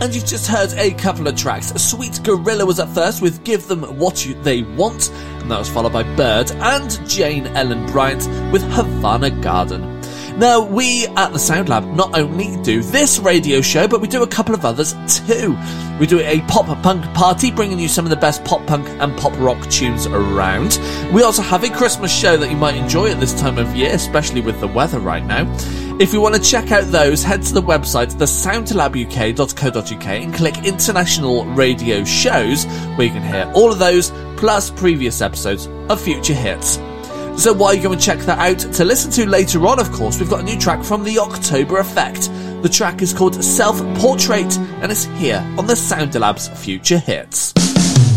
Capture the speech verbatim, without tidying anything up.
And you've just heard a couple of tracks. Sweet Gorilla was at first with Give Them What You, They Want, and that was followed by Bird and Jane Ellen Bryant with Havana Garden. Now, we at the Sound Lab not only do this radio show, but we do a couple of others too. We do a pop punk party, bringing you some of the best pop punk and pop rock tunes around. We also have a Christmas show that you might enjoy at this time of year, especially with the weather right now. If you want to check out those, head to the website, the sound lab u k dot co dot u k, and click International Radio Shows, where you can hear all of those, plus previous episodes of Future Hits. So while you go and check that out, to listen to later on, of course, we've got a new track from the October Effect. The track is called Self Portrait, and it's here on the Sound Lab's Future Hits.